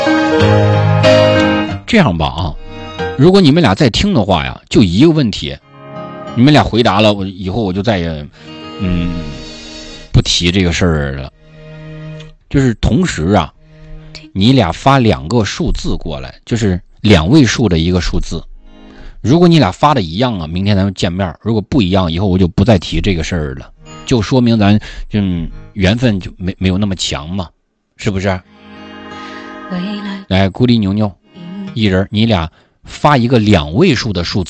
这样吧啊，如果你们俩在听的话呀，就一个问题，你们俩回答了，我以后我就再也不提这个事儿了。就是同时啊，你俩发2个数字过来，就是2位数的一个数字。如果你俩发的一样啊，明天咱们见面；如果不一样，以后我就不再提这个事儿了，就说明咱缘分就没有那么强嘛，是不是？来，孤立牛牛，一人你俩发一个2位数的数字。